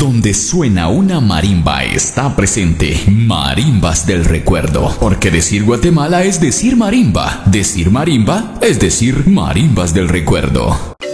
Donde suena una marimba está presente Marimbas del Recuerdo. Porque decir Guatemala es decir marimba es decir Marimbas del Recuerdo.